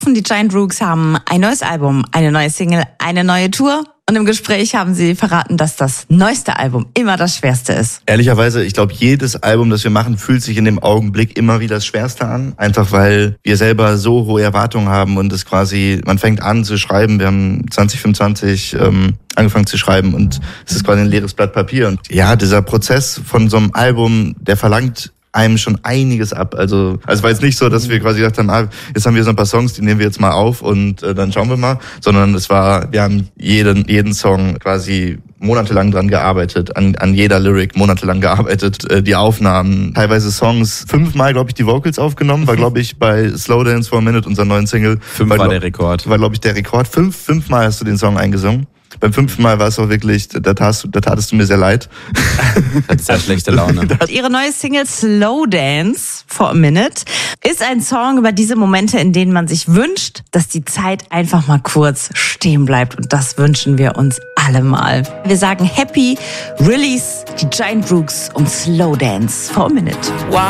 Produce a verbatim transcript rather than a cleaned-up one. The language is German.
Die Giant Rooks haben ein neues Album, eine neue Single, eine neue Tour. Und im Gespräch haben sie verraten, dass das neueste Album immer das schwerste ist. Ehrlicherweise, ich glaube, jedes Album, das wir machen, fühlt sich in dem Augenblick immer wieder das Schwerste an. Einfach weil wir selber so hohe Erwartungen haben und es quasi, man fängt an zu schreiben. Wir haben zwanzig fünfundzwanzig ähm, angefangen zu schreiben und es ist quasi ein leeres Blatt Papier. Und ja, dieser Prozess von so einem Album, der verlangt einem schon einiges ab. Also, also es war jetzt nicht so, dass wir quasi gedacht haben, ah, jetzt haben wir so ein paar Songs, die nehmen wir jetzt mal auf und äh, dann schauen wir mal, sondern es war, wir haben jeden jeden Song quasi monatelang dran gearbeitet, an an jeder Lyric monatelang gearbeitet, äh, die Aufnahmen, teilweise Songs, fünfmal, glaube ich, die Vocals aufgenommen, war, glaube ich, bei Slow Dance for a Minute, unser neuen Single. Fünf war, war der Rekord. War, glaube ich, der Rekord. Fünf, fünfmal hast du den Song eingesungen. Beim fünften Mal war es auch wirklich, da tatst, da tatest du mir sehr leid. Hat sehr schlechte Laune. Ihre neue Single Slow Dance for a Minute ist ein Song über diese Momente, in denen man sich wünscht, dass die Zeit einfach mal kurz stehen bleibt. Und das wünschen wir uns alle mal. Wir sagen Happy Release, die Giant Rooks und Slow Dance for a Minute. Wow.